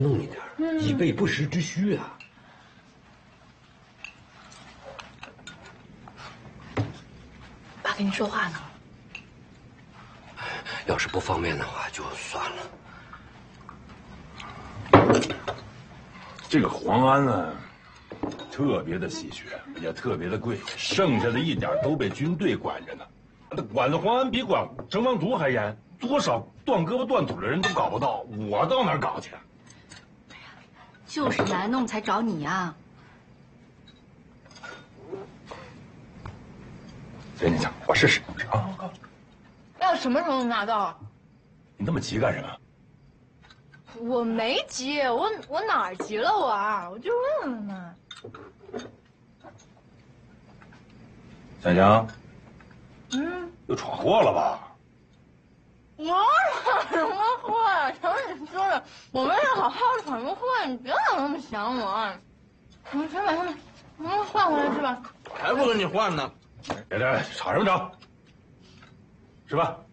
弄一点，以备不时之需啊。 爸跟你说话呢。 要是不方便的话，就算了。 这个黄安呢，特别的稀缺，也特别的贵，剩下的一点都被军队管着呢。管的黄安比管郑王竹还严，多少断胳膊断腿的人都搞不到，我到哪儿搞去？ 就是难弄才找你啊。 行行行，我试试啊。 要什么时候能拿到啊？ 你那么急干什么？ 我没急，我哪儿急了我啊？我就问问嘛。 小强， 嗯， 又闯祸了吧？ 我闯什么祸呀？瞧你说的，我们是好好的闯个祸，你别老那么想我。你先把它们换回来是吧？ 还不跟你换呢？ 别吵什么吵？吃饭。